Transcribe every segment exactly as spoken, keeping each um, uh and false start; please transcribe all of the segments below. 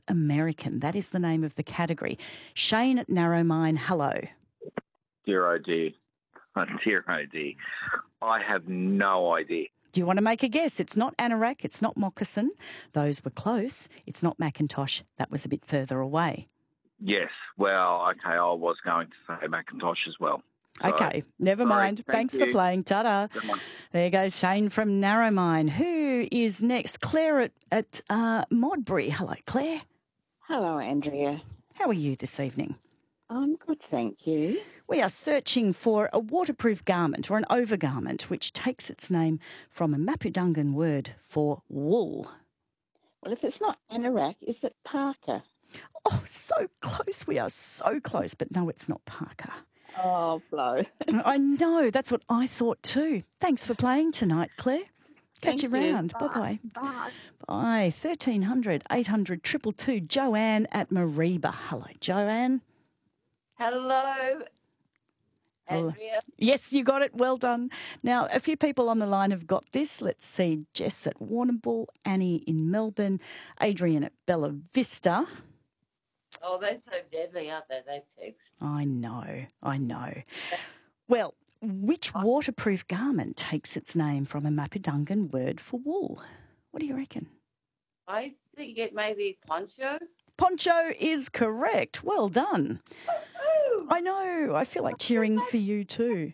American. That is the name of the category. Shane at Narromine, hello. Dear oh dear. Oh, dear oh dear. I have no idea. Do you want to make a guess? It's not anorak, it's not moccasin. Those were close. It's not Macintosh. That was a bit further away. Yes. Well, okay, I was going to say Macintosh as well. So, okay, never sorry. mind. Thank Thanks you. for playing. Ta-da. There goes Shane from Narromine. Who is next? Claire at, at uh, Modbury. Hello, Claire. Hello, Andrea. How are you this evening? I'm good, thank you. We are searching for a waterproof garment or an overgarment which takes its name from a Mapudungun word for wool. Well, if it's not anorak, is it parka? Oh, so close. We are so close. But no, it's not parka. Oh, blow. I know. That's what I thought too. Thanks for playing tonight, Claire. Catch Thank you you. round. Bye. Bye-bye. Bye. Bye. thirteen hundred, eight hundred, two two two. Joanne at Mariba. Hello, Joanne. Hello, Andrea. Yes, you got it. Well done. Now, a few people on the line have got this. Let's see. Jess at Warrnambool, Annie in Melbourne, Adrian at Bella Vista. Oh, they're so deadly, aren't they, those texts? I know, I know. Well, which waterproof garment takes its name from a Mapudungun word for wool? What do you reckon? I think it may be poncho. Poncho is correct. Well done. Oh, I know. I feel like cheering for you too.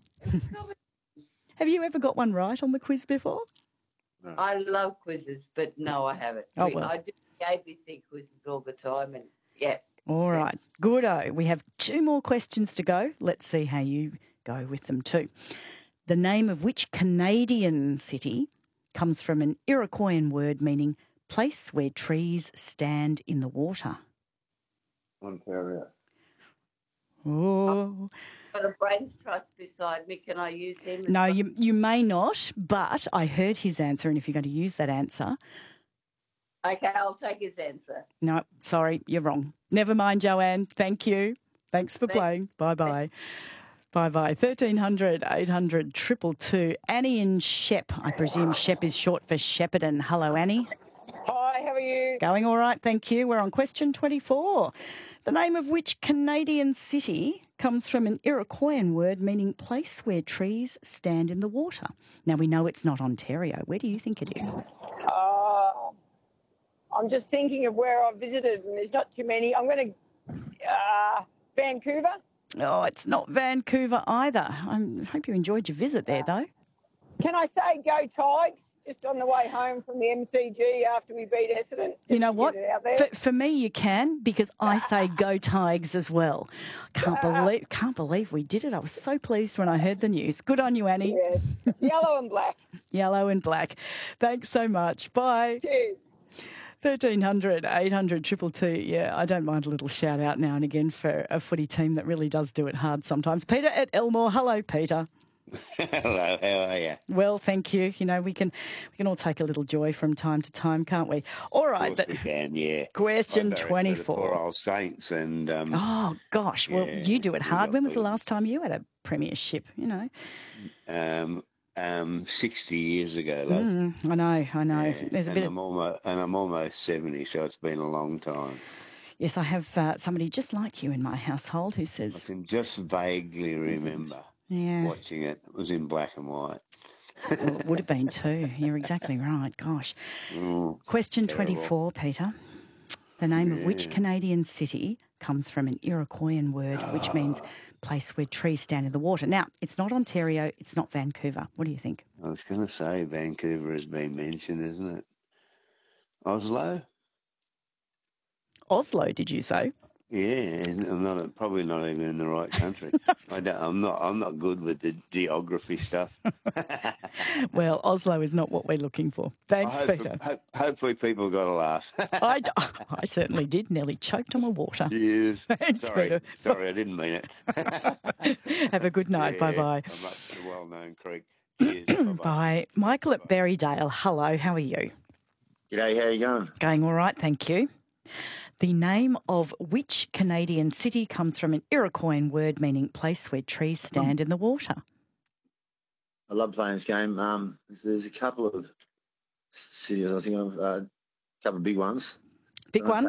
Have you ever got one right on the quiz before? I love quizzes, but no, I haven't. Oh, well. I do A B C quizzes all the time, and yeah. All right. Goodo. We have two more questions to go. Let's see how you go with them too. The name of which Canadian city comes from an Iroquoian word meaning place where trees stand in the water? Ontario. Oh. I've got a brains trust beside me. Can I use him? as No, well? you you may not, but I heard his answer, and if you're going to use that answer, Okay, I'll take his answer. no, sorry, you're wrong. Never mind, Joanne. Thank you. Thanks for Thanks. playing. Bye-bye. Bye-bye. thirteen hundred, eight hundred, two two two. Annie in Shep. I presume Shep is short for Shepparton. Hello, Annie. Hi, how are you? Going all right, thank you. We're on question twenty-four. The name of which Canadian city comes from an Iroquoian word meaning place where trees stand in the water? Now, we know it's not Ontario. Where do you think it is? Uh, I'm just thinking of where I've visited, and there's not too many. I'm going to uh, Vancouver. Oh, it's not Vancouver either. I hope you enjoyed your visit there, though. Can I say go Tigers? Just on the way home from the M C G after we beat Essendon. Just You know to what? get it out there. For, for me, you can, because I say go Tigers as well. Can't believe, can't believe we did it. I was so pleased when I heard the news. Good on you, Annie. Yeah. Yellow and black. Yellow and black. Thanks so much. Bye. Cheers. thirteen hundred, eight hundred, two two two. Yeah, I don't mind a little shout out now and again for a footy team that really does do it hard sometimes. Peter at Elmore. Hello, Peter. Hello, how are you? Well, thank you. You know, we can we can all take a little joy from time to time, can't we? All right. Of course we can, yeah. Question I go for the twenty-four. Poor old Saints and... Um, Oh, gosh. Well, yeah, you do it we hard. got When was the beaten. last time you had a premiership, you know? um, um, sixty years ago, love. Mm, I know, I know. Yeah, There's a and bit of... I'm almost and I'm almost seventy, so it's been a long time. Yes, I have uh, somebody just like you in my household who I says... can just vaguely remember Yeah, watching it. It was in black and white. well, it would have been too. You're exactly right. Gosh. Mm, Question terrible. twenty-four, Peter. The name of which Yeah. Canadian city comes from an Iroquoian word which means place where trees stand in the water? Now, it's not Ontario, it's not Vancouver. What do you think? I was going to say Vancouver has been mentioned, isn't it? Oslo? Oslo, did you say? Yeah, I'm not probably not even in the right country. I don't, I'm not. I'm not good with the geography stuff. Well, Oslo is not what we're looking for. Thanks, I hope, Peter. hope, hopefully, people got a laugh. I, I certainly did. Nearly choked on my water. Cheers. Thanks, Sorry, Peter. sorry, I didn't mean it. Have a good night. Yeah, Bye-bye. I'm up to the well-known creek. Cheers. Bye-bye. Bye. Michael at Berrydale. Hello, how are you? G'day, how you going? Going all right, thank you. The name of which Canadian city comes from an Iroquoian word meaning place where trees stand in the water? I love playing this game. Um, there's a couple of cities I think of, uh, a couple of big ones. Big one.